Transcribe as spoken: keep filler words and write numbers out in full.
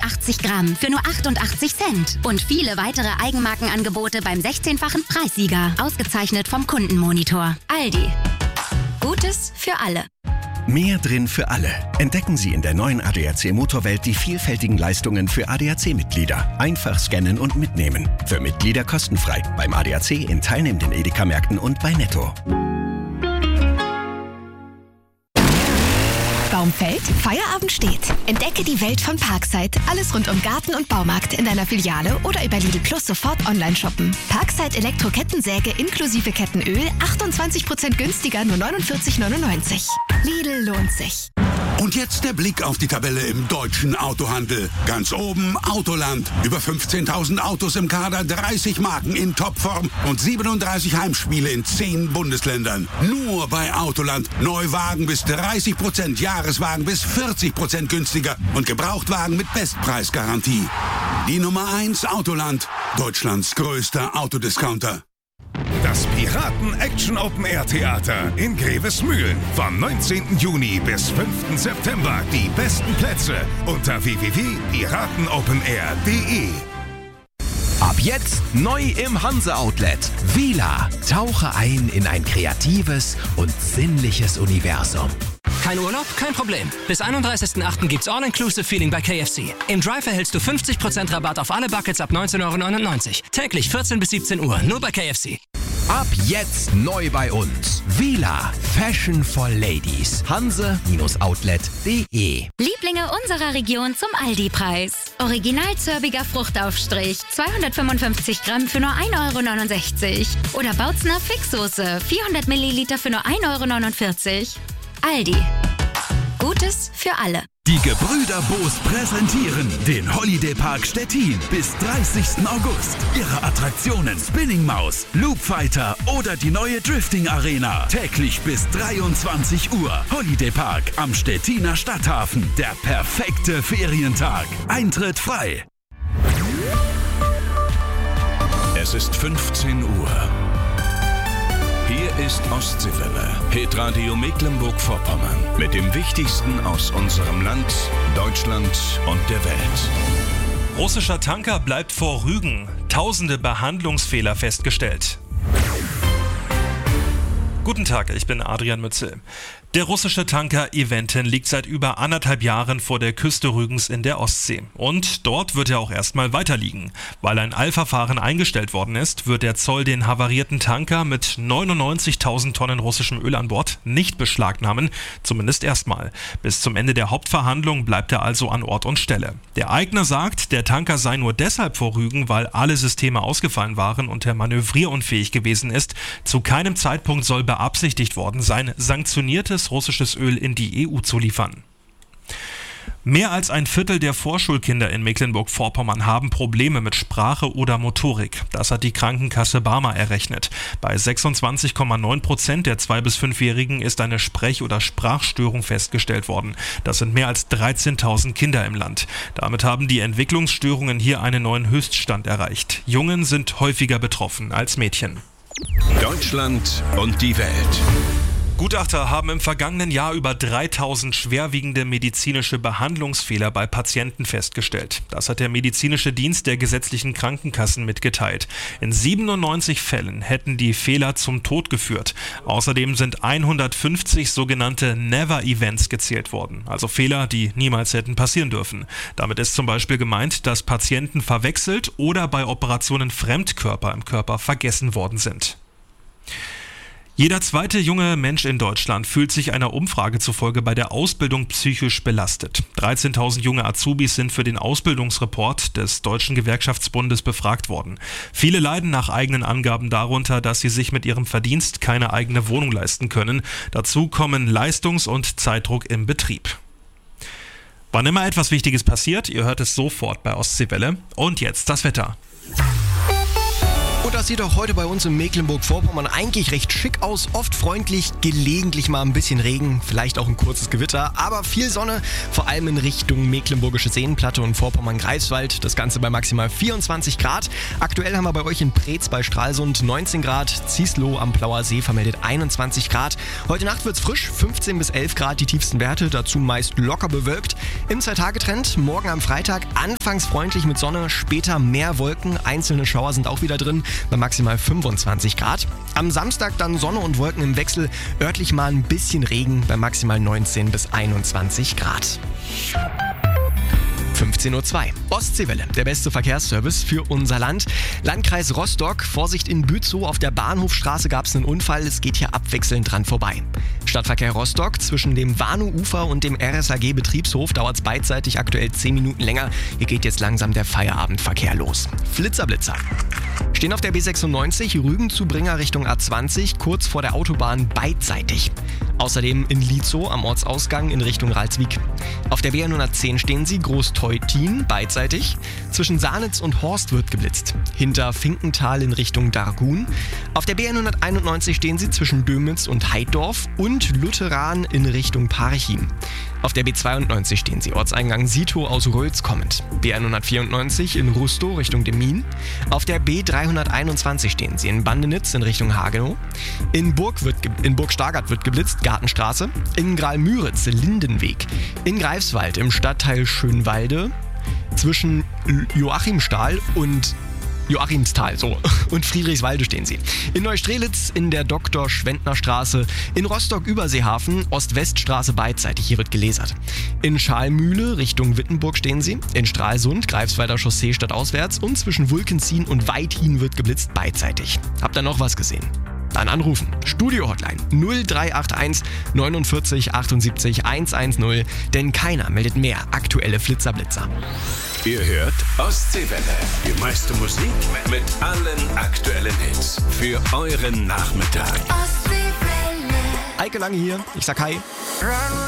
achtzig Gramm für nur achtundachtzig Cent. Und viele weitere Eigenmarkenangebote beim sechzehnfachen Preissieger. Ausgezeichnet vom Kundenmonitor. Aldi. Gutes für alle. Mehr drin für alle. Entdecken Sie in der neuen A D A C Motorwelt die vielfältigen Leistungen für A D A C-Mitglieder. Einfach scannen und mitnehmen. Für Mitglieder kostenfrei. Beim A D A C in teilnehmenden Edeka-Märkten und bei Netto. Baum fällt, Feierabend steht. Entdecke die Welt von Parkside. Alles rund um Garten und Baumarkt in deiner Filiale oder über Lidl Plus sofort online shoppen. Parkside Elektro-Kettensäge inklusive Kettenöl achtundzwanzig Prozent günstiger, nur neunundvierzig neunundneunzig. Lidl lohnt sich. Und jetzt der Blick auf die Tabelle im deutschen Autohandel. Ganz oben Autoland. Über fünfzehntausend Autos im Kader, dreißig Marken in Topform und siebenunddreißig Heimspiele in zehn Bundesländern. Nur bei Autoland. Neuwagen bis dreißig Prozent, Jahreswagen bis vierzig Prozent günstiger und Gebrauchtwagen mit Bestpreisgarantie. Die Nummer eins Autoland. Deutschlands größter Autodiscounter. Das Piraten-Action-Open-Air-Theater in Grevesmühlen. Vom neunzehnten Juni bis fünften September. Die besten Plätze unter w w w punkt piratenopenair punkt de. Ab jetzt neu im Hanse-Outlet. Vila. Tauche ein in ein kreatives und sinnliches Universum. Kein Urlaub? Kein Problem. Bis einunddreißigsten achten gibt's All-Inclusive-Feeling bei K F C. Im Drive erhältst du fünfzig Prozent Rabatt auf alle Buckets ab neunzehn Euro neunundneunzig. Täglich vierzehn bis siebzehn Uhr, nur bei K F C. Ab jetzt neu bei uns. Vila. Fashion for Ladies. Hanse-Outlet punkt de. Lieblinge unserer Region zum Aldi-Preis. Original zörbiger Fruchtaufstrich, zweihundertfünfundfünfzig Gramm für nur ein Euro neunundsechzig. Oder Bautzner Fixsoße, vierhundert Milliliter für nur ein Euro neunundvierzig. Aldi. Gutes für alle. Die Gebrüder Boos präsentieren den Holiday Park Stettin bis dreißigsten August. Ihre Attraktionen Spinning Maus, Loop Fighter oder die neue Drifting Arena. Täglich bis dreiundzwanzig Uhr. Holiday Park am Stettiner Stadthafen. Der perfekte Ferientag. Eintritt frei. Es ist fünfzehn Uhr. Hier ist Ostseewelle, Hitradio Mecklenburg-Vorpommern mit dem Wichtigsten aus unserem Land, Deutschland und der Welt. Russischer Tanker bleibt vor Rügen. Tausende Behandlungsfehler festgestellt. Guten Tag, ich bin Adrian Mützel. Der russische Tanker Eventin liegt seit über anderthalb Jahren vor der Küste Rügens in der Ostsee. Und dort wird er auch erstmal weiter liegen. Weil ein Eilverfahren eingestellt worden ist, wird der Zoll den havarierten Tanker mit neunundneunzigtausend Tonnen russischem Öl an Bord nicht beschlagnahmen, zumindest erstmal. Bis zum Ende der Hauptverhandlung bleibt er also an Ort und Stelle. Der Eigner sagt, der Tanker sei nur deshalb vor Rügen, weil alle Systeme ausgefallen waren und er manövrierunfähig gewesen ist. Zu keinem Zeitpunkt soll beabsichtigt worden sein, sanktioniertes russisches Öl in die E U zu liefern. Mehr als ein Viertel der Vorschulkinder in Mecklenburg-Vorpommern haben Probleme mit Sprache oder Motorik. Das hat die Krankenkasse Barmer errechnet. Bei sechsundzwanzig Komma neun Prozent der zwei- bis fünfjährigen ist eine Sprech- oder Sprachstörung festgestellt worden. Das sind mehr als dreizehntausend Kinder im Land. Damit haben die Entwicklungsstörungen hier einen neuen Höchststand erreicht. Jungen sind häufiger betroffen als Mädchen. Deutschland und die Welt. Gutachter haben im vergangenen Jahr über dreitausend schwerwiegende medizinische Behandlungsfehler bei Patienten festgestellt. Das hat der medizinische Dienst der gesetzlichen Krankenkassen mitgeteilt. In siebenundneunzig Fällen hätten die Fehler zum Tod geführt. Außerdem sind hundertfünfzig sogenannte Never-Events gezählt worden, also Fehler, die niemals hätten passieren dürfen. Damit ist zum Beispiel gemeint, dass Patienten verwechselt oder bei Operationen Fremdkörper im Körper vergessen worden sind. Jeder zweite junge Mensch in Deutschland fühlt sich einer Umfrage zufolge bei der Ausbildung psychisch belastet. dreizehntausend junge Azubis sind für den Ausbildungsreport des Deutschen Gewerkschaftsbundes befragt worden. Viele leiden nach eigenen Angaben darunter, dass sie sich mit ihrem Verdienst keine eigene Wohnung leisten können. Dazu kommen Leistungs- und Zeitdruck im Betrieb. Wann immer etwas Wichtiges passiert, ihr hört es sofort bei Ostseewelle. Und jetzt das Wetter. Und das sieht auch heute bei uns in Mecklenburg-Vorpommern eigentlich recht schick aus. Oft freundlich, gelegentlich mal ein bisschen Regen, vielleicht auch ein kurzes Gewitter, aber viel Sonne, vor allem in Richtung Mecklenburgische Seenplatte und Vorpommern-Greifswald. Das Ganze bei maximal vierundzwanzig Grad. Aktuell haben wir bei euch in Preetz bei Stralsund neunzehn Grad, Zieslow am Plauer See vermeldet einundzwanzig Grad. Heute Nacht wird's frisch, fünfzehn bis elf Grad die tiefsten Werte, dazu meist locker bewölkt. Im Zwei-Tage-Trend, morgen am Freitag anfangs freundlich mit Sonne, später mehr Wolken, einzelne Schauer sind auch wieder drin, bei maximal fünfundzwanzig Grad. Am Samstag dann Sonne und Wolken im Wechsel, örtlich mal ein bisschen Regen bei maximal neunzehn bis einundzwanzig Grad. fünfzehn Uhr zwei. Ostseewelle, der beste Verkehrsservice für unser Land. Landkreis Rostock, Vorsicht in Bützow, auf der Bahnhofstraße gab es einen Unfall, es geht hier abwechselnd dran vorbei. Stadtverkehr Rostock, zwischen dem Warnow-Ufer und dem R S A G-Betriebshof dauert es beidseitig aktuell zehn Minuten länger. Hier geht jetzt langsam der Feierabendverkehr los. Flitzer-Blitzer. Stehen auf der B sechsundneunzig, Rügenzubringer Richtung A zwanzig, kurz vor der Autobahn beidseitig. Außerdem in Lietzow am Ortsausgang in Richtung Ralswiek. Auf der B hundertzehn stehen sie, Großteutin, beidseitig. Zwischen Sahnitz und Horst wird geblitzt. Hinter Finkenthal in Richtung Dargun. Auf der B hunderteinundneunzig stehen sie zwischen Dömitz und Heiddorf und Lutheran in Richtung Parchim. Auf der B zweiundneunzig stehen sie, Ortseingang Sito aus Röls kommend. B hundertvierundneunzig in Rustow Richtung Demmin. Auf der B dreihunderteinundzwanzig stehen sie in Bandenitz in Richtung Hagenow. In Burg, wird ge- in Burg Stargard wird geblitzt, Gartenstraße. In Graal-Müritz, Lindenweg. In Greifswald im Stadtteil Schönwalde zwischen Joachimsthal und Joachimsthal, so. Und Friedrichswalde stehen sie. In Neustrelitz in der Doktor-Schwendner-Straße. In Rostock-Überseehafen, Ost-West-Straße beidseitig, hier wird gelasert. In Schalmühle Richtung Wittenburg stehen sie. In Stralsund, Greifswalder Chaussee stadtauswärts. Und zwischen Wulkenzien und Weithin wird geblitzt beidseitig. Habt ihr noch was gesehen? Dann anrufen. Studio-Hotline null drei acht eins neunundvierzig achtundsiebzig hundertzehn, denn keiner meldet mehr aktuelle Flitzerblitzer. Ihr hört Ostseewelle. Die meiste Musik mit allen aktuellen Hits für euren Nachmittag. Eike Lange hier, ich sag hi.